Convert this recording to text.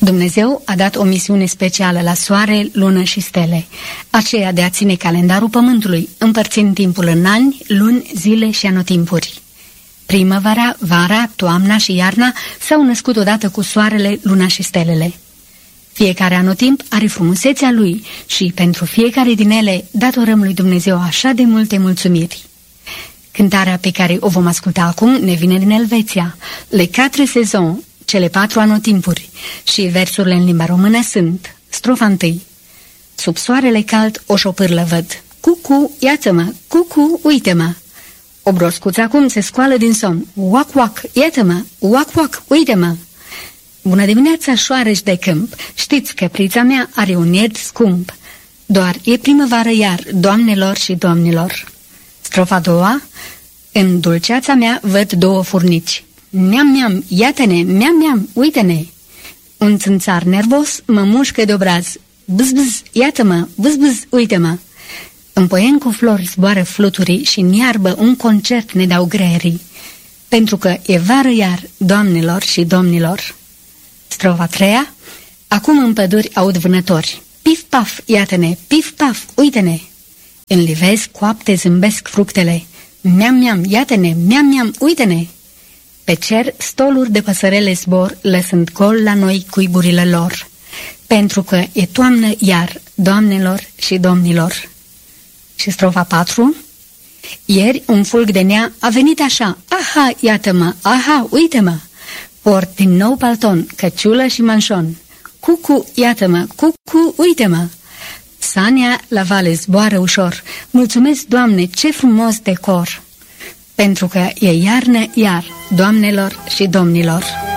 Dumnezeu a dat o misiune specială la soare, lună și stele, aceea de a ține calendarul pământului, împărțind timpul în ani, luni, zile și anotimpuri. Primăvara, vara, toamna și iarna s-au născut odată cu soarele, luna și stelele. Fiecare anotimp are frumusețea lui și pentru fiecare din ele datorăm lui Dumnezeu așa de multe mulțumiri. Cântarea pe care o vom asculta acum ne vine din Elveția, Les 4 saisons, cele 4 anotimpuri, și versurile în limba română sunt: strofa 1. Sub soarele cald o șopârlă văd, cucu, iată-mă, cucu, uite-mă. O broscuță acum se scoală din somn, uac, uac, iată-mă, uac, uac, uite-mă. Bună dimineața, șoareci de câmp, știți că prița mea are un ied scump. Doar e primăvară iar, doamnelor și domnilor. Strofa 2. În dulceața mea văd 2 furnici. Miam, miam, iată-ne, miam, miam, uite-ne. Un țânțar nervos mă mușcă de obraz. Bzz, bzz, iată-mă, bzz, bzz, uite-mă. În poien cu flori zboară fluturii și în iarbă un concert ne dau greierii. Pentru că e vară iar, doamnelor și domnilor. Strofa 3. Acum în păduri aud vânători. Pif-paf, iată-ne, pif-paf, uite-ne. În livezi coapte zâmbesc fructele. Miam, miam, iată-ne, miam, miam, uite-ne. Pe cer stoluri de păsărele zbor, lăsând gol la noi cuiburile lor. Pentru că e toamnă iar, doamnelor și domnilor. Și strofa 4. Ieri un fulg de nea a venit așa. Aha, iată-mă, aha, uite-mă. Port din nou palton, căciulă și manșon. Cucu, iată-mă, cucu, uite-mă. Sania la vale zboară ușor. Mulțumesc, Doamne, ce frumos decor. Pentru că e iarnă iar, doamnelor și domnilor.